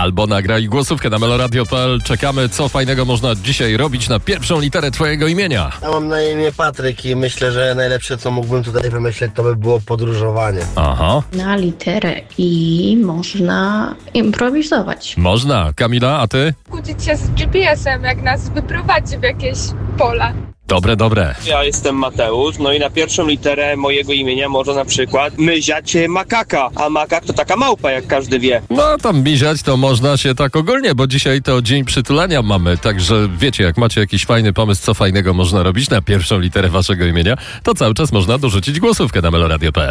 albo nagraj głosówkę na meloradio.pl. Czekamy, co fajnego można dzisiaj robić na pierwszą literę twojego imienia. Ja mam na imię Patryk i myślę, że najlepsze, co mógłbym tutaj wymyśleć, to by było podróżowanie. Aha. Na literę I można improwizować. Można. Kamila, a ty? Kłócić się z GPS-em, jak nas wyprowadzi w jakieś pola. Dobre. Ja jestem Mateusz, no i na pierwszą literę mojego imienia może na przykład myziać makaka, a makak to taka małpa, jak każdy wie. No tam miziać to można się tak ogólnie, bo dzisiaj to dzień przytulania mamy, także wiecie, jak macie jakiś fajny pomysł, co fajnego można robić na pierwszą literę waszego imienia, to cały czas można dorzucić głosówkę na meloradio.pl.